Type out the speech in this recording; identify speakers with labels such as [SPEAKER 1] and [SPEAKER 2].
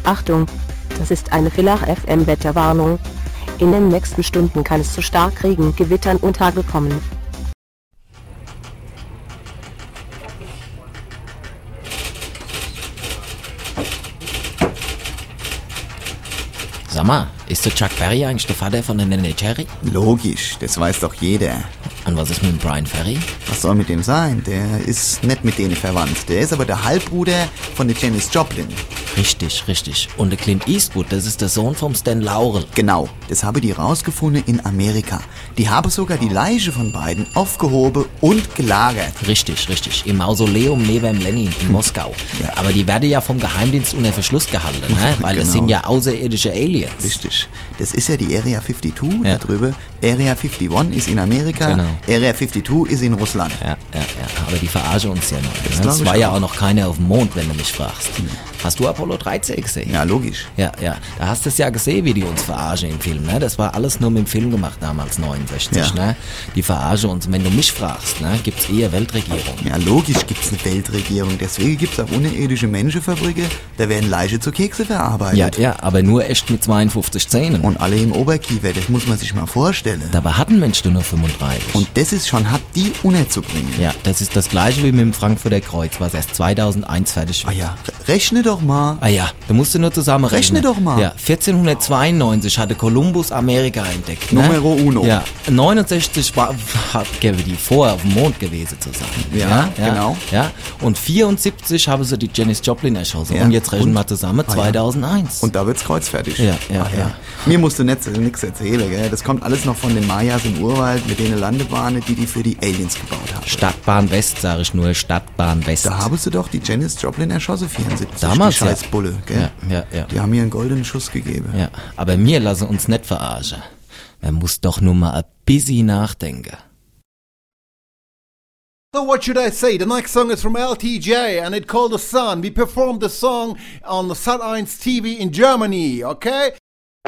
[SPEAKER 1] Achtung! Das ist eine Villach FM Wetterwarnung. In den nächsten Stunden kann es zu Starkregen, Gewittern und Hagel kommen.
[SPEAKER 2] Sag mal, ist der Chuck Berry eigentlich der Vater von der Nene Cherry?
[SPEAKER 3] Logisch, das weiß doch jeder.
[SPEAKER 2] Und was ist mit dem Brian Ferry?
[SPEAKER 3] Was soll mit dem sein? Der ist nicht mit denen verwandt. Der ist aber der Halbbruder von der Janis Joplin.
[SPEAKER 2] Richtig, richtig. Und der Clint Eastwood, das ist der Sohn vom Stan Laurel.
[SPEAKER 3] Genau, das habe die rausgefunden in Amerika. Die haben sogar die Leiche von beiden aufgehoben und gelagert.
[SPEAKER 2] Richtig, richtig. Im Mausoleum neben Lenin in Moskau.
[SPEAKER 3] Ja.
[SPEAKER 2] Aber die werden ja vom Geheimdienst unter Verschluss gehalten, ne? Weil es
[SPEAKER 3] Genau.
[SPEAKER 2] sind ja außerirdische Aliens.
[SPEAKER 3] Richtig. Das ist ja die Area 52
[SPEAKER 2] Ja.
[SPEAKER 3] da drüben. Area 51 ist in Amerika,
[SPEAKER 2] Genau.
[SPEAKER 3] Area 52 ist in Russland.
[SPEAKER 2] Ja. Aber die verarschen uns ja noch.
[SPEAKER 3] Das
[SPEAKER 2] Ne?
[SPEAKER 3] glaub
[SPEAKER 2] Es
[SPEAKER 3] ich
[SPEAKER 2] war ja
[SPEAKER 3] auch.
[SPEAKER 2] auch noch keiner auf dem Mond, wenn du mich fragst. Hast du Apollo 13 gesehen?
[SPEAKER 3] Ja, logisch.
[SPEAKER 2] Ja. Da hast du es ja gesehen, wie die uns verarschen im Film, ne? Das war alles nur mit dem Film gemacht damals, 69,
[SPEAKER 3] Ja.
[SPEAKER 2] ne? Die verarschen uns. Wenn du mich fragst, ne? Gibt's eher Weltregierung.
[SPEAKER 3] Ja, logisch gibt's eine Weltregierung. Deswegen gibt's auch unterirdische Menschenfabriken. Da werden Leiche zu Kekse verarbeitet.
[SPEAKER 2] Ja, aber nur echt mit 52 Zähnen.
[SPEAKER 3] Und alle im Oberkiefer, das muss man sich mal vorstellen.
[SPEAKER 2] Dabei hat ein Mensch nur 35.
[SPEAKER 3] Und das ist schon hart, die unterzubringen.
[SPEAKER 2] Ja, das ist das gleiche wie mit dem Frankfurter Kreuz, was erst 2001 fertig
[SPEAKER 3] Ah
[SPEAKER 2] wird.
[SPEAKER 3] ja, rechne doch mal.
[SPEAKER 2] Ah ja, da musst du nur zusammenrechnen.
[SPEAKER 3] Rechne doch mal.
[SPEAKER 2] Ja, 1492 hatte Kolumbus Amerika entdeckt. Ne?
[SPEAKER 3] Numero uno.
[SPEAKER 2] Ja, 69 gäbe die vor auf dem Mond gewesen zu sein.
[SPEAKER 3] Ja, genau.
[SPEAKER 2] Ja, und 74 haben sie die Janis Joplin erschossen.
[SPEAKER 3] Ja,
[SPEAKER 2] Und jetzt rechnen
[SPEAKER 3] und?
[SPEAKER 2] wir zusammen,
[SPEAKER 3] Ah ja.
[SPEAKER 2] 2001.
[SPEAKER 3] Und da wird's kreuzfertig.
[SPEAKER 2] Ja.
[SPEAKER 3] Mir musst du nichts erzählen, gell? Das kommt alles noch von den Mayas im Urwald mit denen Landebahnen, die für die Aliens gebaut haben.
[SPEAKER 2] Stadtbahn West, sage ich nur, Stadtbahn West.
[SPEAKER 3] Da haben sie doch die Janis Joplin erschossen, 74.
[SPEAKER 2] Damals,
[SPEAKER 3] die Scheißbulle, gell?
[SPEAKER 2] Ja.
[SPEAKER 3] Die haben mir einen goldenen Schuss gegeben.
[SPEAKER 2] Ja, aber wir lassen uns nicht verarschen. Man muss doch nur mal ein bisschen nachdenken.
[SPEAKER 4] So what should I say? The next song is from LTJ and it's called The Sun. We performed the song on the Sat.1 TV in Germany, okay?